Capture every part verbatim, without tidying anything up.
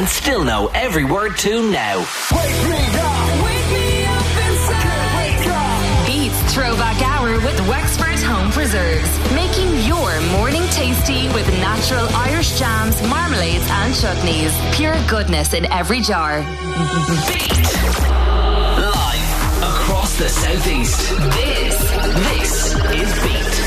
and still know every word to now. Wake me up. Wake me up inside. Wake up. Beats Throwback Hour with Wexford Home Preserves. Making your morning tasty with natural Irish jams, marmalades and chutneys. Pure goodness in every jar. Beat. Live across the southeast. This, this is Beat.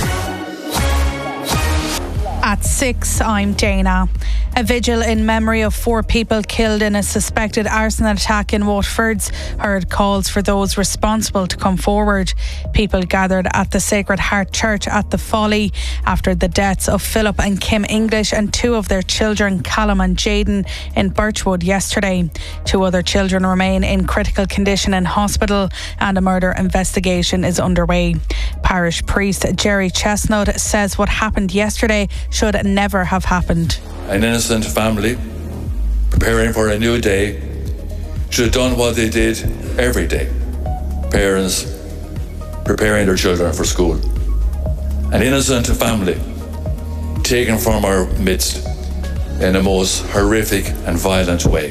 At six, I'm Dana. A vigil in memory of four people killed in a suspected arson attack in Waterford heard calls for those responsible to come forward. People gathered at the Sacred Heart Church at the Folly after the deaths of Philip and Kim English and two of their children, Callum and Jaden, in Birchwood yesterday. Two other children remain in critical condition in hospital and a murder investigation is underway. Parish priest Jerry Chestnut says what happened yesterday should never have happened. An innocent family preparing for a new day should have done what they did every day. Parents preparing their children for school. An innocent family taken from our midst in a most horrific and violent way.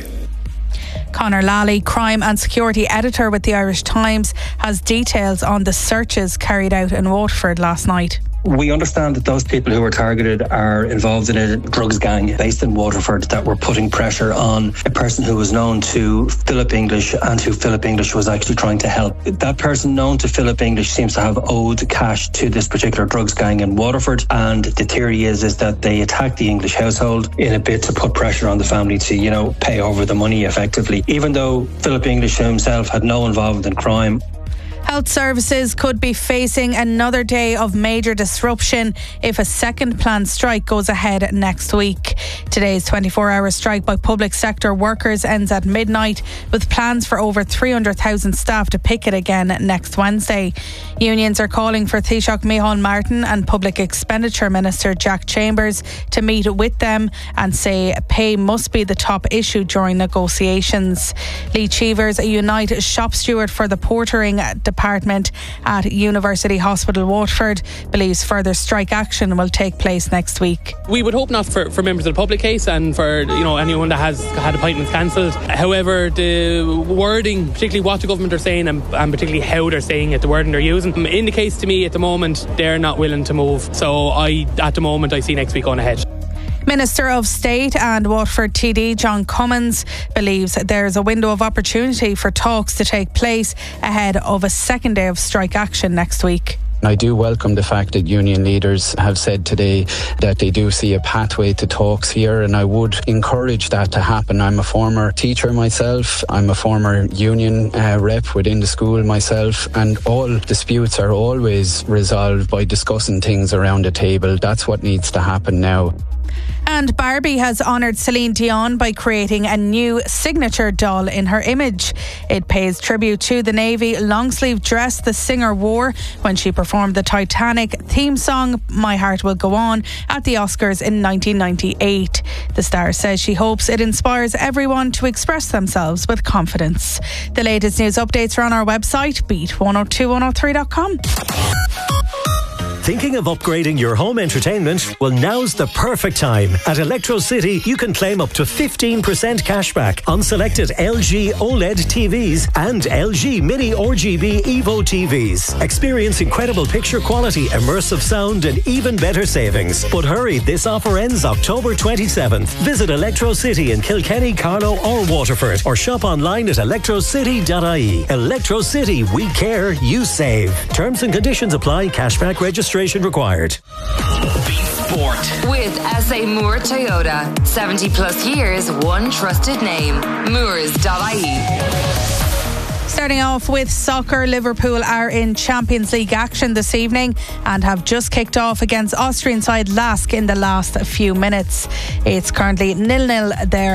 Conor Lally, crime and security editor with the Irish Times, has details on the searches carried out in Waterford last night. We understand that those people who were targeted are involved in a drugs gang based in Waterford that were putting pressure on a person who was known to Philip English and who Philip English was actually trying to help. That person known to Philip English seems to have owed cash to this particular drugs gang in Waterford, and the theory is is that they attacked the English household in a bid to put pressure on the family to, you know, pay over the money effectively, even though Philip English himself had no involvement in crime. Health services could be facing another day of major disruption if a second planned strike goes ahead next week. Today's twenty-four hour strike by public sector workers ends at midnight, with plans for over three hundred thousand staff to picket again next Wednesday. Unions are calling for Taoiseach Micheál Martin and Public Expenditure Minister Jack Chambers to meet with them and say pay must be the top issue during negotiations. Lee Cheevers, a Unite shop steward for the portering department at University Hospital Waterford, believes further strike action will take place next week. We would hope not for, for members of the public case and for, you know, anyone that has had appointments cancelled. However, the wording, particularly what the government are saying and, and particularly how they're saying it, the wording they're using, indicates to me at the moment they're not willing to move. So I, at the moment, I see next week going ahead. Minister of State and Waterford T D John Cummins believes there is a window of opportunity for talks to take place ahead of a second day of strike action next week. I do welcome the fact that union leaders have said today that they do see a pathway to talks here, and I would encourage that to happen. I'm a former teacher myself, I'm a former union uh, rep within the school myself, and all disputes are always resolved by discussing things around a table. That's what needs to happen now. And Barbie has honoured Celine Dion by creating a new signature doll in her image. It pays tribute to the navy long-sleeve dress the singer wore when she performed the Titanic theme song My Heart Will Go On at the Oscars in nineteen ninety-eight. The star says she hopes it inspires everyone to express themselves with confidence. The latest news updates are on our website, beat one oh two one oh three dot com. Thinking of upgrading your home entertainment? Well, now's the perfect time. At Electro City, you can claim up to fifteen percent cashback on selected L G OLED T Vs and L G Mini R G B Evo T Vs. Experience incredible picture quality, immersive sound and even better savings. But hurry, this offer ends October twenty-seventh. Visit Electro City in Kilkenny, Carlow or Waterford, or shop online at electro city dot I E. Electro City, we care, you save. Terms and conditions apply. Cashback registration required. Beat Sport with S A Moore Toyota. seventy plus years, one trusted name. Moores dot I E. Starting off with soccer, Liverpool are in Champions League action this evening and have just kicked off against Austrian side Lask in the last few minutes. It's currently nil nil there